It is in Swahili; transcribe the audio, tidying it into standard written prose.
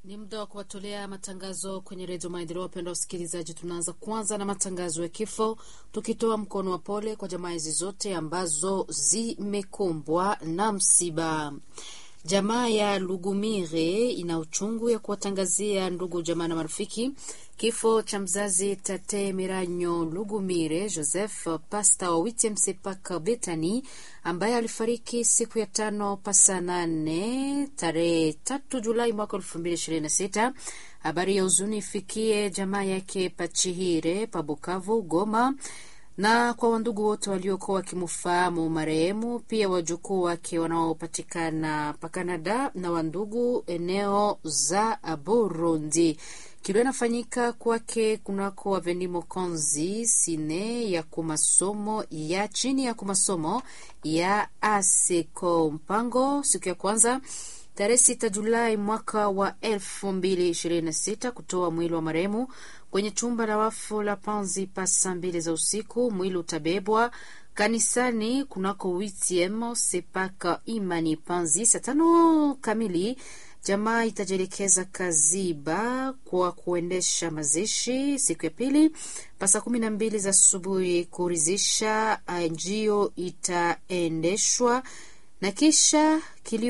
Ni muda wa kuwatolea matangazo kwenye redio Maendeleo. Wapenda wasikilizaji, tunaanza kwanza na matangazo ya kifo, tukitoa mkono wa pole kwa jamaa hizi zote ambazo zimekumbwa na msiba. Jamaa ya Lugumire ina uchungu ya kuwatangazia ndugu jamaa na marafiki kifo cha mzazi Tate Miranyo Lugumire Joseph, pasta wa Witemsepak Betani, ambaye alifariki siku ya 5 pasa 8 tarehe 3 Julai mwaka 2026. Habari ya huzuni ifikie jamaa yake Pachihire Pabukavu Goma, na kwa wandugu wote waliokuwa wakimfahamu marehemu, pia wajukuu wake wanaopatikana pa Canada na wandugu eneo za Burundi. Kilio inafanyika kwake kunako Avenimo Konzi sine ya kumasomo ya chini ya kumasomo ya Aseko Mpango, siku ya kwanza tarehe 6 Julai mwaka wa 2026, kutoa mwili wa marehemu kwenye chumba la wafu la Panzi pasa 2 za usiku. Mwili utabebwa kanisani kunako Witiem Sepaka Imani Panzi saa 5 kamili. Jamaa itajelekeza Kaziba kwa kuendesha mazishi siku ya pili pasa 12 za asubuhi. Kurizisha njio itaendeshwa na kisha kilio